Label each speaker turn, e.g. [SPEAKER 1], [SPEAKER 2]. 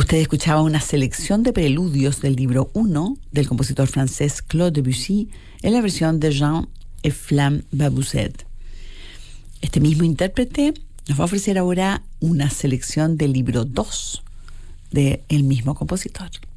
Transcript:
[SPEAKER 1] Usted escuchaba una selección de preludios del libro 1 del compositor francés Claude Debussy en la versión de Jean Eflamme Babouzet. Este mismo intérprete nos va a ofrecer ahora una selección del libro 2 del mismo compositor.